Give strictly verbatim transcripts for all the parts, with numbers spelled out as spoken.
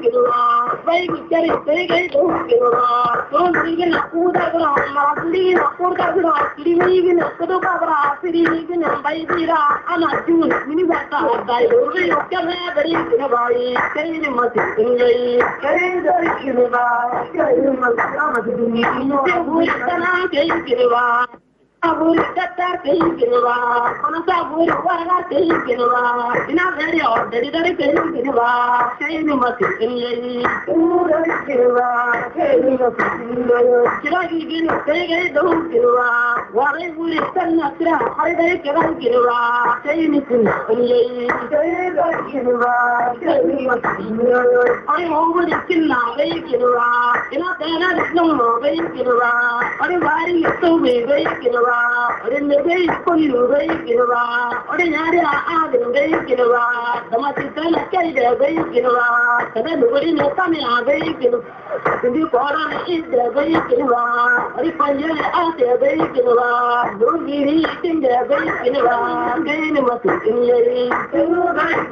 Gilwa, baby, get it, take it, don't Gilwa. Don't even a food of Marley, a food of living a Kodokabra, Sirigan, and Baidira, and a June, Minibata, by the way of Canada, Gilwa, carrying him at the carrying the Gilwa, carrying him at the Gilwa. Aburi tata tehikinwa, konosa aburi wara tehikinwa, ina very ordinary dari tehikinwa, kayini mati kinyi, ura kinwa, kayini mati kinyi, kiragi gini tehikai dohu kinwa, wara buri tanna kira hari dari kiragi kinwa, kayini kinyi, kayini dari kinwa, kayini mati kinyi, hari mongoli kinna gayi kinwa, ina tena disnomo gayi kinwa, hari wari yusubi gayi kinwa. Or in the day for you, very Gilva, or in area, Adam, very Gilva, the Matitana Kaida, very Gilva, and then the wedding of Tamia, very Gilva, the new Koran is the very Gilva, or if I yell out there, very Gilva, don't be eating the very Gilva, gain a must in very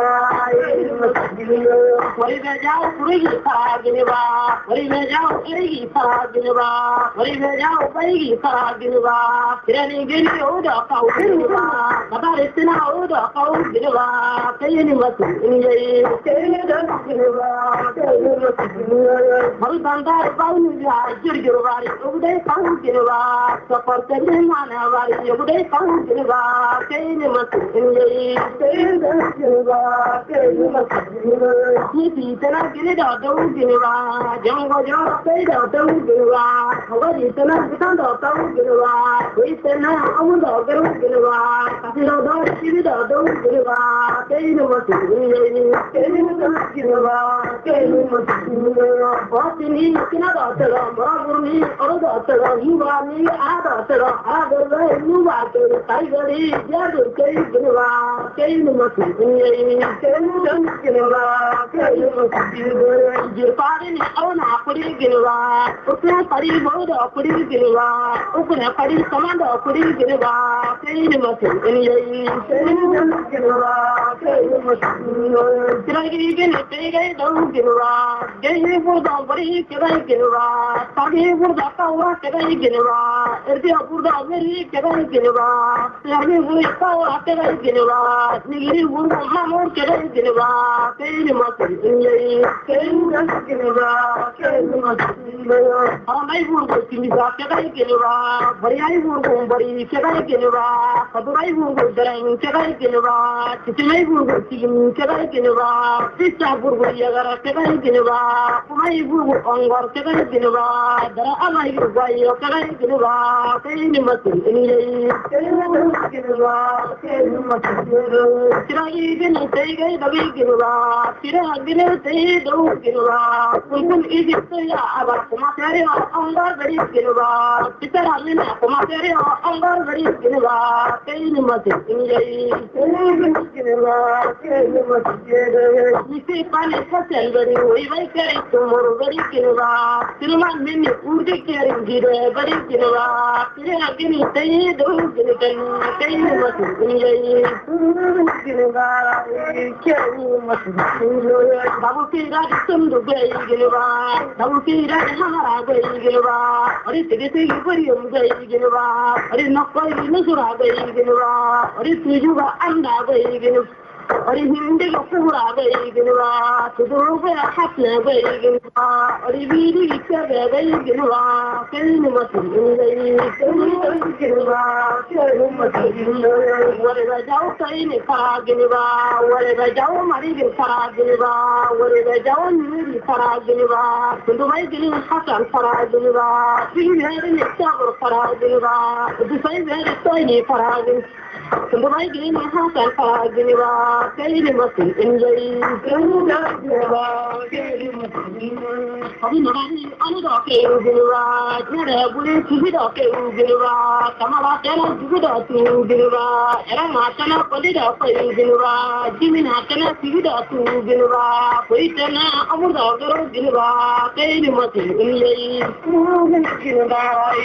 Gilva, what is a job for Gilva, what is a job for Gilva, what is a job for Gilva. Kirani gini oda kau gilwa, babare tina oda kau gilwa, kayini matu inye, kayini dan gilwa, kayini matu inye. Maru bandar baunu ya jirgirwari, uday kau gilwa, sapar kene mana wari, uday kau gilwa, kayini matu inye, kayini dan gilwa, kayini matu inye. Niti tina gini da dau gilwa, jango jango kay da dau gilwa, hawari tina kita da dau gilwa. We send out our dog, Gilva, Casino, Shida, don't Gilva, Kayin was Kayin Gilva, Kayin was what in his Kinada, Bravo, or daughter, you are me, other, other way, you are the Tiger, Yadu, Kayin Gilva, Kayin was Kayin Gilva, Kayin was Gilva, your party, own Apuri Gilva, open Pari Boda, Apuri Gilva, open a Pari. Commander, put it in a bar, pay him a thing, and ye say, Can I give you a big I don't give a rock? Gay for the body, can I get a rock? Pagi for the power, can I get a rock? If you put the very, can I get a rock? Let me power, can I get a rock? Niggy would mamma, can I get a rock? Pay him a thing, and ye say, get a rock, pay him a thing. How my wood to me, can I get a rock? I will body, can I get a rock? But I will drink, can I get a rock? If I will team, can I get a rock? This I will can I get a rock? My will on can I get a rock? There are other way, can I get a rock? Any must any can I get a rock? Can I even take a big rock? Can I get a day, don't get a rock? We can easily say about material on the very get a rock. It's a minute. Material on the very Gilva, Kayin must injay, Kayin Gilva, Kayin must get. We say Pani Castle very way, I carry tomorrow very Gilva, Silman Mini, Udi carrying Gilva, very Gilva, Kaya Gini, they do Gilvan, Kayin must injay, Gilva, Kayin must injay, Babuki Radisson to Bay Gilva, Babuki Radhara Bay Gilva, or is it very Gilva? Or is not quite Nusura Gilva, or is Nijuba and Gilva, or is Hindi Pura Gilva, to the Ruba Hapna Gilva, or is Vidi Gilva, Kelly Gilva, whatever Jauka in a Paragilva, whatever Jau Marigan Paragilva, whatever Jau Nili Paragilva, to the way Gilin Hassan Paragilva, we had in a cover Paragilva, the same very tiny Paragil. To the way Gilin Hassan Paragilva, Kelly must enjoy Gilva, Kelly must enjoy. Okay, Gilva, Jada, Bullet, Gilva, Gilva, Kamala, Gilva, Gilva, Eramachana, Polida, Gilva, Jimmy Hatana, Gilva, Gilva, Waitana, Amuda, Gilva, Kayin must enjoy Gilva,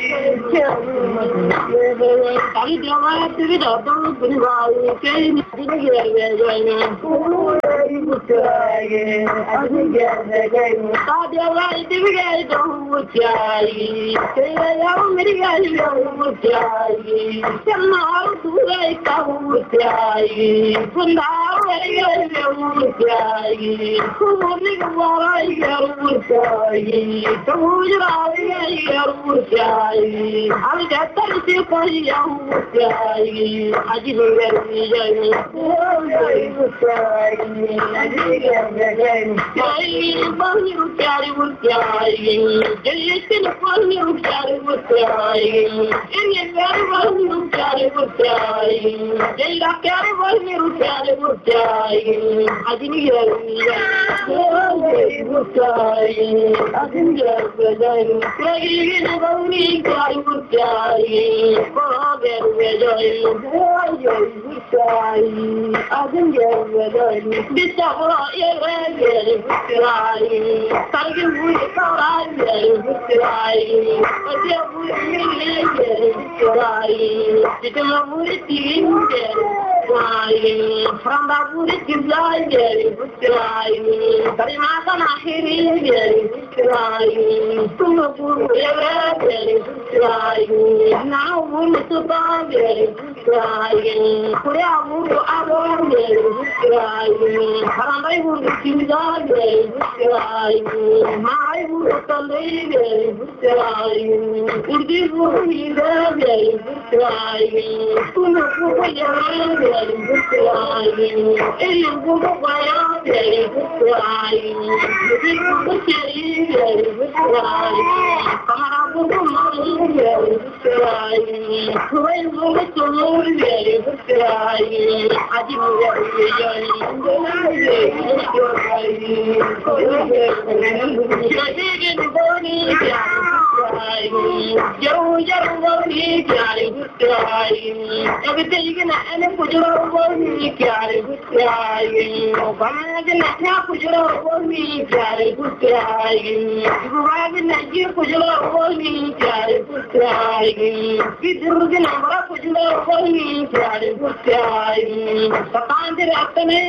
Kalidama, Gilva, Gilva, Kayin, Gilva, Mutyaye, Adinga, Sadia, Divya, Mutyaye, Sayam, Miriam, Mutyaye, Sama, Sura, Mutyaye, Sundar, Mutyaye, Suri, Mutyaye, Samujra, Mutyaye, I'll get thirty for young Mutyaye, Adinga, I didn't get this over here. Starting with the eye, with the eye, but there would be a eye. It's a wood team flying from the wood flying with the eye. Karimata Mahiri flying from the wood flying. Now, wood to buy flying. Put out wood out flying. Haramai would see the flying. My wood to lady flying. Would you be there flying? To the flying, flying. And would fly flying. The people flying. Come out of the money flying. When would the Lord flying? I didn't everything you can and put your own carry good crying. Obama can put your own carry good crying. You arrive in that you put your own carry good crying. With the number put your own carry good crying. The